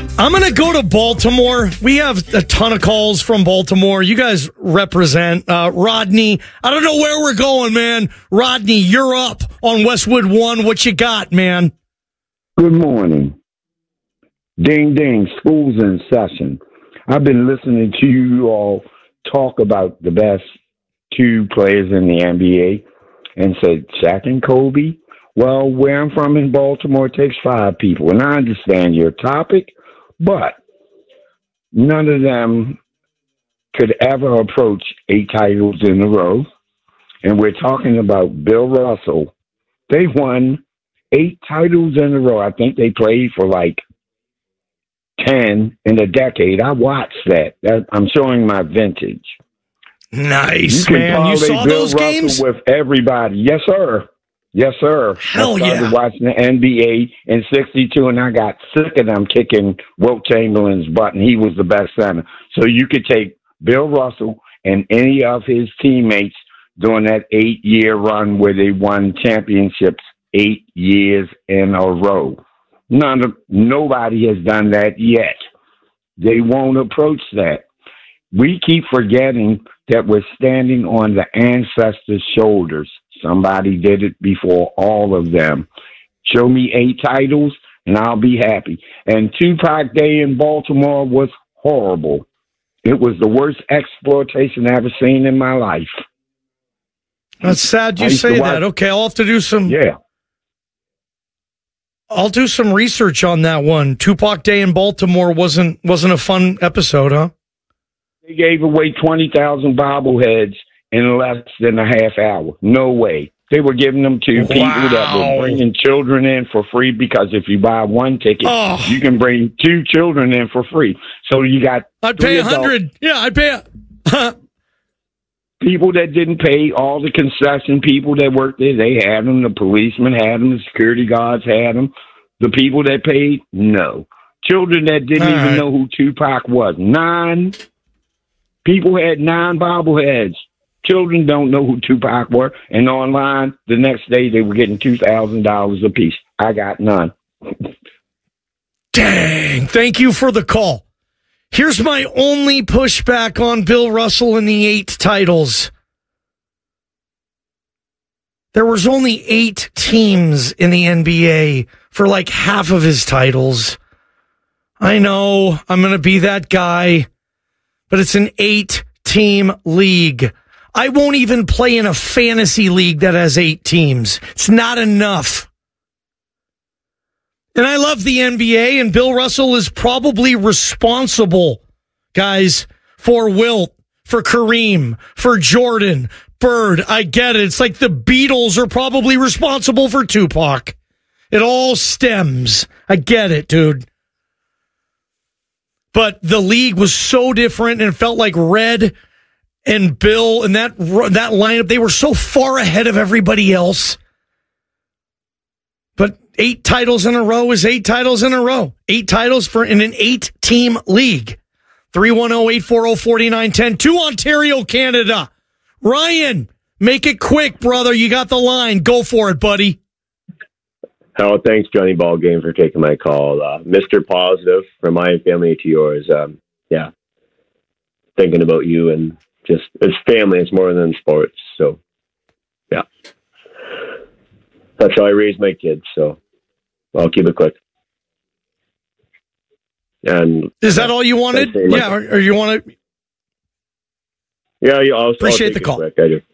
I'm going to go to Baltimore. We have a ton of calls from Baltimore. You guys represent Rodney. I don't know where we're going, man. Rodney, you're up on Westwood One. What you got, man? Good morning. Ding, ding. School's in session. I've been listening to you all talk about the best two players in the NBA and said Shaq and Kobe. Well, where I'm from in Baltimore, it takes 5 people. And I understand your topic, but none of them could ever approach 8 titles in a row. And we're talking about Bill Russell. They won 8 titles in a row. I think they played for like 10 in a decade. I watched that. I'm showing my vintage. Nice, man. You saw Bill those Russell games? with everybody. Yes, sir. Yes, sir. Hell I started yeah. watching the NBA in 62, and I got sick of them kicking Wilt Chamberlain's butt, and he was the best center. So you could take Bill Russell and any of his teammates during that 8-year run where they won championships 8 years in a row. Nobody has done that yet. They won't approach that. We keep forgetting that we're standing on the ancestors' shoulders. Somebody did it before all of them. Show me 8 titles, and I'll be happy. And Tupac Day in Baltimore was horrible. It was the worst exploitation I ever seen in my life. That's sad you say that. Okay, I'll have to do some... Yeah. I'll do some research on that one. Tupac Day in Baltimore wasn't a fun episode, huh? They gave away 20,000 bobbleheads in less than a half hour. No way. They were giving them to people that were bringing children in for free, because if you buy 1 ticket, you can bring 2 children in for free. So you got... I'd pay 100. Yeah, I'd pay... People that didn't pay, all the concession people that worked there, they had them. The policemen had them. The security guards had them. The people that paid, no. Children that didn't even know who Tupac was. 9 people had 9 bobbleheads. Children don't know who Tupac were. And online, the next day, they were getting $2,000 a piece. I got none. Dang. Thank you for the call. Here's my only pushback on Bill Russell and the 8 titles. There was only 8 teams in the NBA for like half of his titles. I know I'm going to be that guy, but it's an 8-team league. I won't even play in a fantasy league that has 8 teams. It's not enough. And I love the NBA, and Bill Russell is probably responsible, guys, for Wilt, for Kareem, for Jordan, Bird. I get it. It's like the Beatles are probably responsible for Tupac. It all stems. I get it, dude. But the league was so different, and it felt like Red and Bill and that lineup, they were so far ahead of everybody else. But 8 titles in a row is 8 titles in a row. 8 titles in an 8-team league. 310-840-4910 to Ontario, Canada. Ryan, make it quick, brother. You got the line. Go for it, buddy. Oh, thanks, Johnny Ballgame, for taking my call. Mr. Positive, from my family to yours. Yeah, thinking about you, and just, it's family. It's more than sports. So, yeah. That's how I raise my kids, so I'll keep it quick. And is that all you wanted? Yeah, or you want to? Yeah, I'll appreciate the call. Quick. I do.